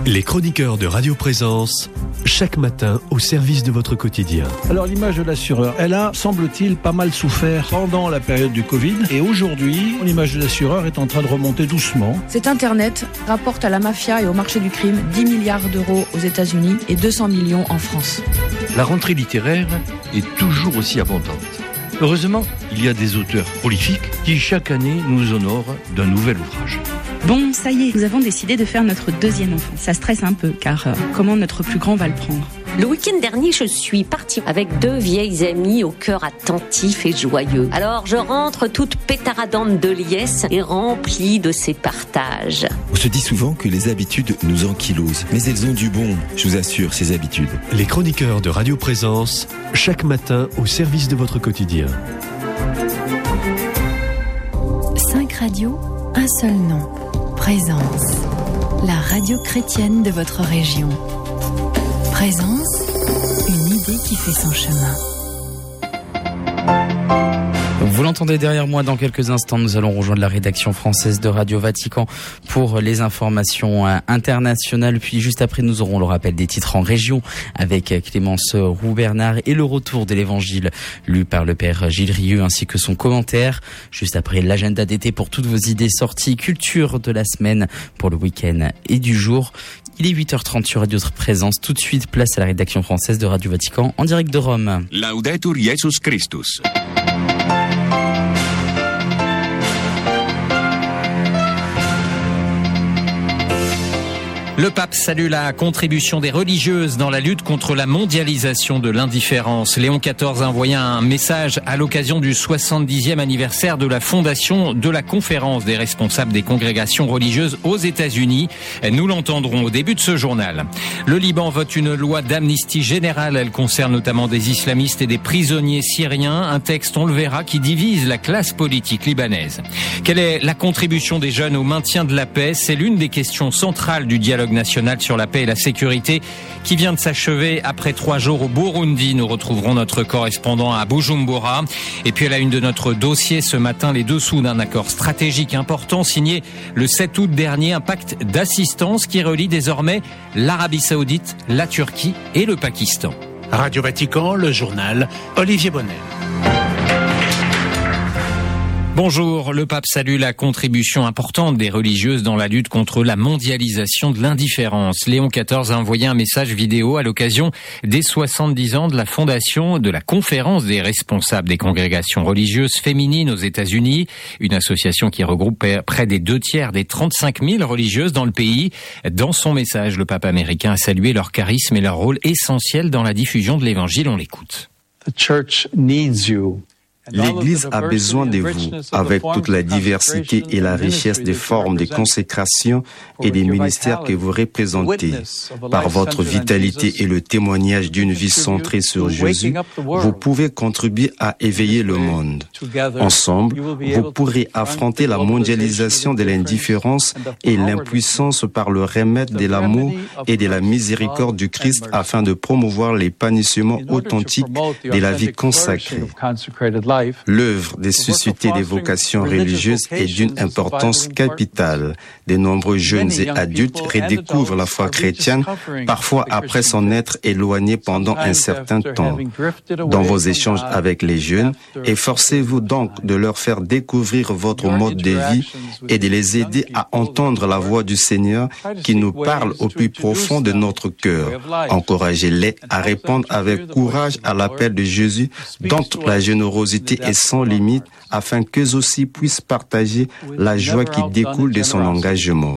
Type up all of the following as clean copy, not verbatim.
Les chroniqueurs de Radio Présence, chaque matin au service de votre quotidien. Alors l'image de l'assureur, elle a, semble-t-il, pas mal souffert pendant la période du Covid. Et aujourd'hui, l'image de l'assureur est en train de remonter doucement. Cet Internet rapporte à la mafia et au marché du crime 10 milliards d'euros aux États-Unis et 200 millions en France. La rentrée littéraire est toujours aussi abondante. Heureusement, il y a des auteurs prolifiques qui chaque année nous honorent d'un nouvel ouvrage. Bon, ça y est, nous avons décidé de faire notre deuxième enfant. Ça stresse un peu, car comment notre plus grand va le prendre ? Le week-end dernier, je suis partie avec 2 vieilles amies au cœur attentif et joyeux. Alors, je rentre toute pétaradante de liesse et remplie de ces partages. On se dit souvent que les habitudes nous ankylosent, mais elles ont du bon, je vous assure, ces habitudes. Les chroniqueurs de Radio Présence, chaque matin au service de votre quotidien. 5 radios, un seul nom. Présence, la radio chrétienne de votre région. Présence, une idée qui fait son chemin. Vous l'entendez derrière moi, dans quelques instants, nous allons rejoindre la rédaction française de Radio Vatican pour les informations internationales. Puis juste après, nous aurons le rappel des titres en région avec Clémence Roux-Bernard et le retour de l'évangile lu par le Père Gilles Rieux ainsi que son commentaire. Juste après, l'agenda d'été pour toutes vos idées sorties, culture de la semaine pour le week-end et du jour. Il est 8h30 sur Radio Présence. Tout de suite, place à la rédaction française de Radio Vatican en direct de Rome. Laudetur Jesus Christus. Le pape salue la contribution des religieuses dans la lutte contre la mondialisation de l'indifférence. Léon XIV a envoyé un message à l'occasion du 70e anniversaire de la fondation de la conférence des responsables des congrégations religieuses aux États-Unis. Nous l'entendrons au début de ce journal. Le Liban vote une loi d'amnistie générale. Elle concerne notamment des islamistes et des prisonniers syriens. Un texte, on le verra, qui divise la classe politique libanaise. Quelle est la contribution des jeunes au maintien de la paix ? C'est l'une des questions centrales du dialogue national sur la paix et la sécurité qui vient de s'achever après 3 jours au Burundi. Nous retrouverons notre correspondant à Bujumbura. Et puis à la une de notre dossier ce matin, les dessous d'un accord stratégique important signé le 7 août dernier, un pacte d'assistance qui relie désormais l'Arabie Saoudite, la Turquie et le Pakistan. Radio Vatican, le journal, Olivier Bonnet. Bonjour, le pape salue la contribution importante des religieuses dans la lutte contre la mondialisation de l'indifférence. Léon XIV a envoyé un message vidéo à l'occasion des 70 ans de la fondation de la conférence des responsables des congrégations religieuses féminines aux États-Unis, une association qui regroupe près des 2/3 des 35 000 religieuses dans le pays. Dans son message, le pape américain a salué leur charisme et leur rôle essentiel dans la diffusion de l'évangile. On l'écoute. The church needs you. L'Église a besoin de vous, avec toute la diversité et la richesse des formes de consécration et des ministères que vous représentez. Par votre vitalité et le témoignage d'une vie centrée sur Jésus, vous pouvez contribuer à éveiller le monde. Ensemble, vous pourrez affronter la mondialisation de l'indifférence et l'impuissance par le remède de l'amour et de la miséricorde du Christ afin de promouvoir l'épanouissement authentique de la vie consacrée. L'œuvre de susciter des vocations religieuses est d'une importance capitale. De nombreux jeunes et adultes redécouvrent la foi chrétienne, parfois après s'en être éloignés pendant un certain temps. Dans vos échanges avec les jeunes, efforcez-vous donc de leur faire découvrir votre mode de vie et de les aider à entendre la voix du Seigneur qui nous parle au plus profond de notre cœur. Encouragez-les à répondre avec courage à l'appel de Jésus dont la générosité est sans limite afin qu'eux aussi puissent partager la joie qui découle de son engagement.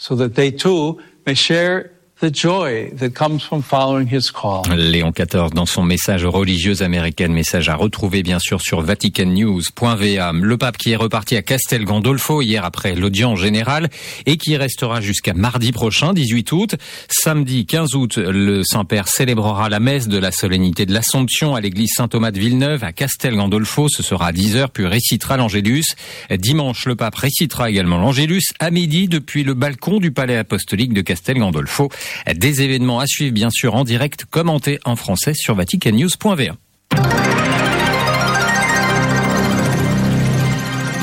Léon XIV dans son message aux religieuses américaines, message à retrouver bien sûr sur vaticannews.va. Le pape qui est reparti à Castel Gandolfo hier après l'audience générale et qui restera jusqu'à mardi prochain, 18 août. Samedi 15 août, le Saint-Père célébrera la messe de la solennité de l'Assomption à l'église Saint-Thomas de Villeneuve à Castel Gandolfo. Ce sera à 10h, puis récitera l'Angélus. Dimanche, le pape récitera également l'Angélus à midi depuis le balcon du palais apostolique de Castel Gandolfo. Des événements à suivre bien sûr en direct, commentés en français sur vaticannews.va.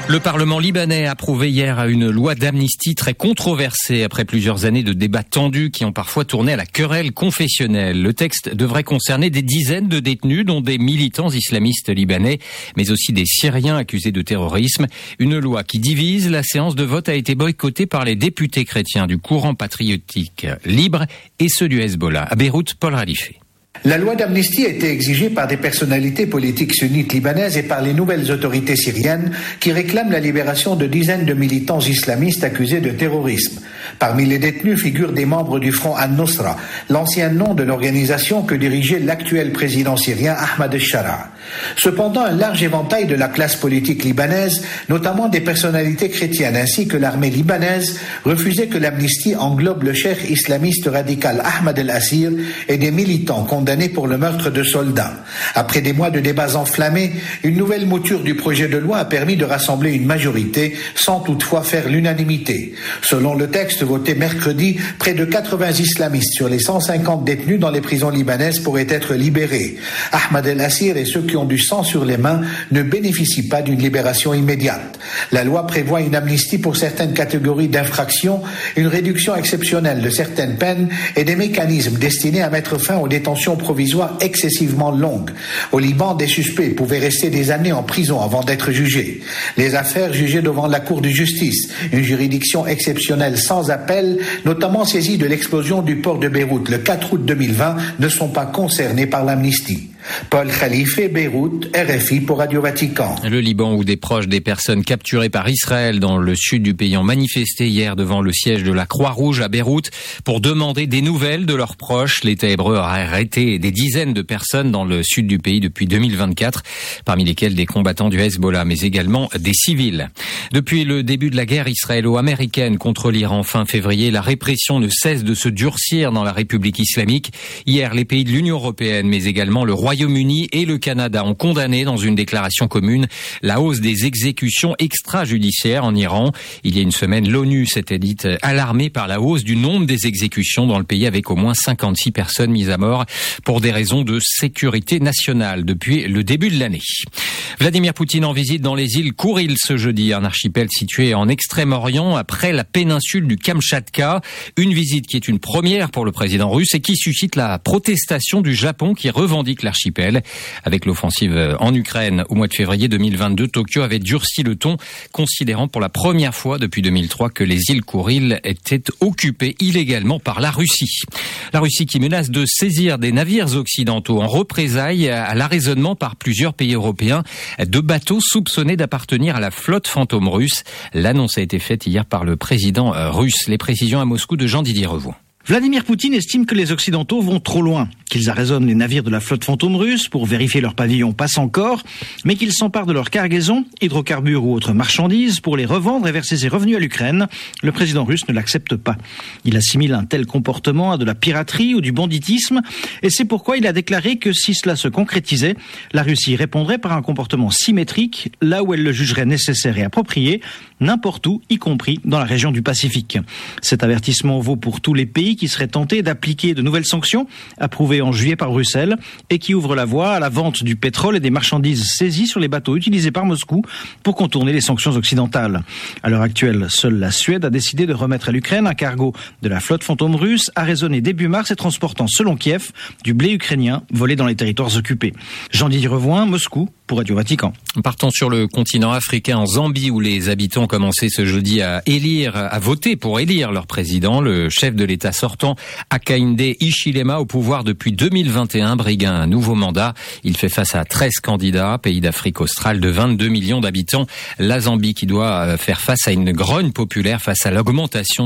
Le Parlement libanais a approuvé hier une loi d'amnistie très controversée après plusieurs années de débats tendus qui ont parfois tourné à la querelle confessionnelle. Le texte devrait concerner des dizaines de détenus, dont des militants islamistes libanais, mais aussi des Syriens accusés de terrorisme. Une loi qui divise. La séance de vote a été boycottée par les députés chrétiens du courant patriotique libre et ceux du Hezbollah. À Beyrouth, Paul Ralifé. La loi d'amnistie a été exigée par des personnalités politiques sunnites libanaises et par les nouvelles autorités syriennes qui réclament la libération de dizaines de militants islamistes accusés de terrorisme. Parmi les détenus figurent des membres du Front Al-Nusra, l'ancien nom de l'organisation que dirigeait l'actuel président syrien Ahmad al-Shara. Cependant, un large éventail de la classe politique libanaise, notamment des personnalités chrétiennes ainsi que l'armée libanaise, refusait que l'amnistie englobe le cheikh islamiste radical Ahmad al-Assir et des militants condamnés pour le meurtre de soldats. Après des mois de débats enflammés, une nouvelle mouture du projet de loi a permis de rassembler une majorité sans toutefois faire l'unanimité. Selon le texte voté mercredi, près de 80 islamistes sur les 150 détenus dans les prisons libanaises pourraient être libérés. Ahmad al-Assir et ceux qui ont du sang sur les mains ne bénéficient pas d'une libération immédiate. La loi prévoit une amnistie pour certaines catégories d'infractions, une réduction exceptionnelle de certaines peines et des mécanismes destinés à mettre fin aux détentions provisoires excessivement longues. Au Liban, des suspects pouvaient rester des années en prison avant d'être jugés. Les affaires jugées devant la Cour de justice, une juridiction exceptionnelle sans appel, notamment saisie de l'explosion du port de Beyrouth le 4 août 2020, ne sont pas concernées par l'amnistie. Paul Khalife, Beyrouth, RFI pour Radio Vatican. Le Liban, où des proches des personnes capturées par Israël dans le sud du pays ont manifesté hier devant le siège de la Croix-Rouge à Beyrouth pour demander des nouvelles de leurs proches. L'État hébreu a arrêté des dizaines de personnes dans le sud du pays depuis 2024, parmi lesquelles des combattants du Hezbollah, mais également des civils. Depuis le début de la guerre israélo-américaine contre l'Iran fin février, la répression ne cesse de se durcir dans la République islamique. Hier, les pays de l'Union européenne, mais également le Royaume-Uni et le Canada ont condamné dans une déclaration commune la hausse des exécutions extrajudiciaires en Iran. Il y a une semaine, l'ONU s'était dite alarmée par la hausse du nombre des exécutions dans le pays, avec au moins 56 personnes mises à mort pour des raisons de sécurité nationale depuis le début de l'année. Vladimir Poutine en visite dans les îles Kouril ce jeudi, un archipel situé en Extrême-Orient après la péninsule du Kamtchatka. Une visite qui est une première pour le président russe et qui suscite la protestation du Japon qui revendique l'archipel. Avec l'offensive en Ukraine au mois de février 2022, Tokyo avait durci le ton, considérant pour la première fois depuis 2003 que les îles Kouril étaient occupées illégalement par la Russie. La Russie qui menace de saisir des navires occidentaux en représailles à l'arraisonnement par plusieurs pays européens de bateaux soupçonnés d'appartenir à la flotte fantôme russe. L'annonce a été faite hier par le président russe. Les précisions à Moscou de Jean-Didier Revoix. Vladimir Poutine estime que les Occidentaux vont trop loin, qu'ils arraisonnent les navires de la flotte fantôme russe pour vérifier leur pavillon passe encore, mais qu'ils s'emparent de leur cargaison, hydrocarbures ou autres marchandises pour les revendre et verser ses revenus à l'Ukraine. Le président russe ne l'accepte pas. Il assimile un tel comportement à de la piraterie ou du banditisme, et c'est pourquoi il a déclaré que si cela se concrétisait, la Russie répondrait par un comportement symétrique, là où elle le jugerait nécessaire et approprié, n'importe où, y compris dans la région du Pacifique. Cet avertissement vaut pour tous les pays qui seraient tentés d'appliquer de nouvelles sanctions approuvées en juillet par Bruxelles et qui ouvrent la voie à la vente du pétrole et des marchandises saisies sur les bateaux utilisés par Moscou pour contourner les sanctions occidentales. À l'heure actuelle, seule la Suède a décidé de remettre à l'Ukraine un cargo de la flotte fantôme russe arraisonné début mars et transportant, selon Kiev, du blé ukrainien volé dans les territoires occupés. Jean-Didier Revoin, Moscou, pour Radio Vatican. Partons sur le continent africain, en Zambie, où les habitants ont commencé ce jeudi à voter pour élire leur président. Le chef de l'État sortant, Hakainde Hichilema, au pouvoir depuis 2021, brigue un nouveau mandat. Il fait face à 13 candidats, pays d'Afrique australe de 22 millions d'habitants. La Zambie qui doit faire face à une grogne populaire face à l'augmentation